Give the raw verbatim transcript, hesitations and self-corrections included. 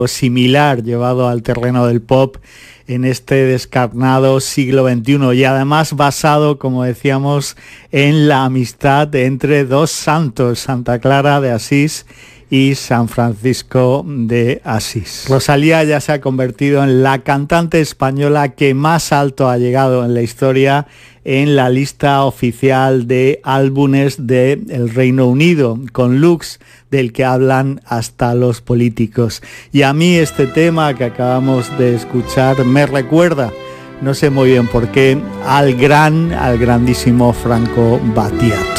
similar llevado al terreno del pop en este descarnado siglo veintiuno y además basado, como decíamos, en la amistad entre dos santos, Santa Clara de Asís y San Francisco de Asís. Rosalía ya se ha convertido en la cantante española que más alto ha llegado en la historia en la lista oficial de álbumes del Reino Unido, con looks del que hablan hasta los políticos. Y a mí este tema que acabamos de escuchar me recuerda, no sé muy bien por qué, al gran, al grandísimo Franco Battiato.